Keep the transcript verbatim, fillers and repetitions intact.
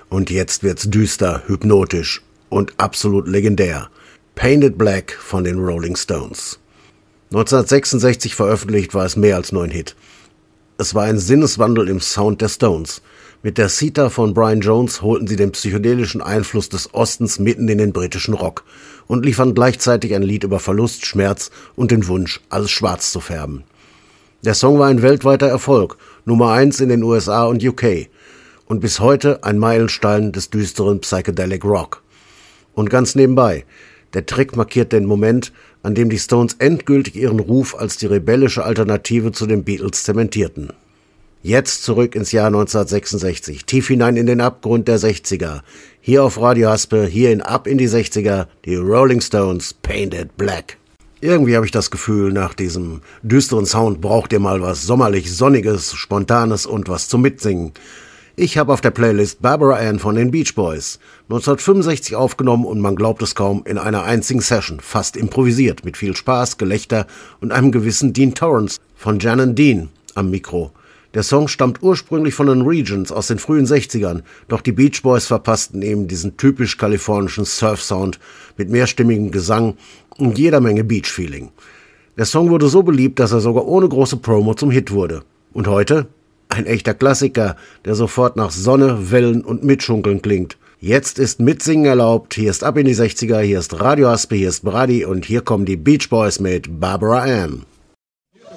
Und jetzt wird's düster, hypnotisch und absolut legendär. Painted Black von den Rolling Stones. neunzehnhundertsechsundsechzig veröffentlicht, war es mehr als nur ein Hit. Es war ein Sinneswandel im Sound der Stones. Mit der Sitar von Brian Jones holten sie den psychedelischen Einfluss des Ostens mitten in den britischen Rock und liefern gleichzeitig ein Lied über Verlust, Schmerz und den Wunsch, alles schwarz zu färben. Der Song war ein weltweiter Erfolg, Nummer eins in den U S A und U K und bis heute ein Meilenstein des düsteren Psychedelic Rock. Und ganz nebenbei, der Track markiert den Moment, an dem die Stones endgültig ihren Ruf als die rebellische Alternative zu den Beatles zementierten. Jetzt zurück ins Jahr neunzehnhundertsechsundsechzig, tief hinein in den Abgrund der sechziger. Hier auf Radio Haspe, hier in Ab in die sechziger, die Rolling Stones, Painted Black. Irgendwie habe ich das Gefühl, nach diesem düsteren Sound braucht ihr mal was sommerlich Sonniges, Spontanes und was zum Mitsingen. Ich habe auf der Playlist Barbara Ann von den Beach Boys, neunzehnhundertfünfundsechzig aufgenommen und man glaubt es kaum, in einer einzigen Session, fast improvisiert, mit viel Spaß, Gelächter und einem gewissen Dean Torrance von Jan and Dean am Mikro. Der Song stammt ursprünglich von den Regions aus den frühen sechzigern, doch die Beach Boys verpassten ihm diesen typisch kalifornischen Surf-Sound mit mehrstimmigem Gesang und jeder Menge Beach-Feeling. Der Song wurde so beliebt, dass er sogar ohne große Promo zum Hit wurde. Und heute? Ein echter Klassiker, der sofort nach Sonne, Wellen und Mitschunkeln klingt. Jetzt ist Mitsingen erlaubt, hier ist Ab in die sechziger, hier ist Radio Haspe, hier ist Brady und hier kommen die Beach Boys mit Barbara Ann.